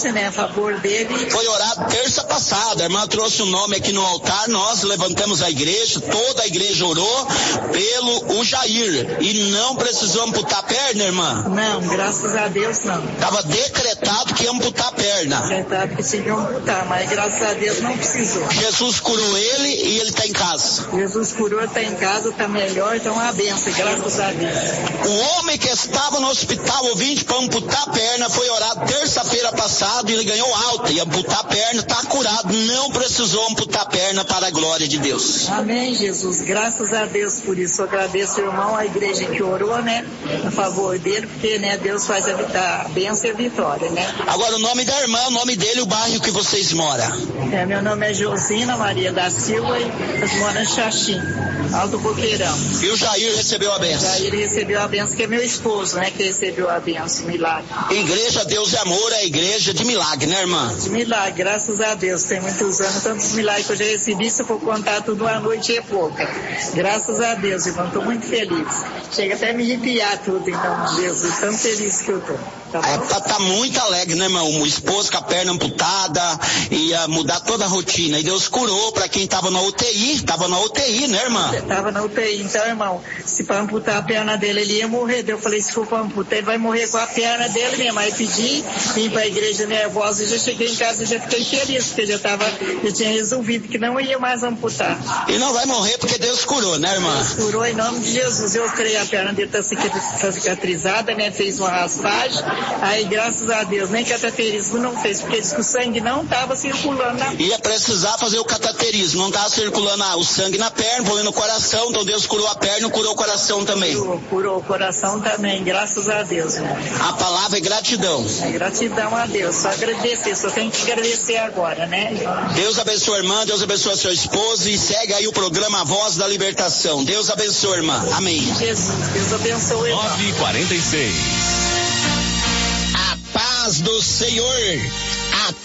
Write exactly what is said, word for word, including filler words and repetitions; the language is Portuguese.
igreja, né, a favor dele. Foi orado terça passada, a irmã trouxe o nome aqui no altar, nós levantamos a igreja, toda a igreja orou pelo o Jair, e não precisou amputar a perna, irmã? Não, graças a Deus não. Estava decretado que ia amputar a perna. Decretado que tinha que amputar, mas graças a Deus não precisou. Jesus curou ele e ele está em casa. Jesus curou, está em casa, está melhor, então uma benção, graças a Deus. O homem que estava no hospital, ouvinte, para amputar a perna, foi orado terça-feira passada e ele ganhou alta. E amputar a perna, está curado, não precisou amputar a perna para a glória de Deus. Amém, Jesus, graças a Deus por isso. Eu agradeço, irmão, a igreja que orou, né, a favor dele, porque, né, Deus faz a, a bênção e a vitória, né. Agora, o nome da irmã, o nome dele, o bairro que vocês moram. É, meu nome é Josina Maria da Silva e nós moramos em Xaxim, Alto Boqueirão. E o Jair recebeu a bênção? O Jair recebeu a bênção, que é meu esposo, né, que recebeu a bênção, milagre. Igreja Deus é Amor é a igreja de milagre, né, irmã? De milagre, graças a Deus. Tem muitos anos, tantos milagres que eu já recebi, se eu for contar tudo uma noite é pouca. Graças a Deus, irmão, estou muito feliz. Chega até a me arrepiar tudo em nome de Jesus, tão feliz que eu estou. Tá, é, tá, tá muito alegre, né, irmão? O esposo com a perna amputada, ia mudar toda a rotina. E Deus curou para quem tava na U T I, tava na U T I, né, irmã? Tava na U T I, então, irmão, se para amputar a perna dele, ele ia morrer. Eu falei, se for para amputar, ele vai morrer com a perna dele mesmo. Aí pedi, vim para a igreja nervosa e já cheguei em casa e já fiquei feliz, porque já tava, já tinha resolvido que não ia mais amputar. E não vai morrer porque Deus curou, né, irmã? Deus curou em nome de Jesus. Eu creio, a perna dele tá cicatrizada, né? Fez uma raspagem. Aí, graças a Deus, nem cateterismo não fez, porque diz que o sangue não estava circulando na... Ia precisar fazer o cateterismo, não estava circulando ah, o sangue na perna, foi no coração, então Deus curou a perna e curou o coração também. Curou, curou o coração também, graças a Deus, irmão. A palavra é gratidão. É gratidão a Deus, só agradecer, só tem que agradecer agora, né? Deus abençoe a irmã, Deus abençoe a sua esposa e segue aí o programa Voz da Libertação. Deus abençoe, irmã. Amém. Jesus, Deus abençoe, irmão. nove e quarenta e seis. A paz do Senhor. A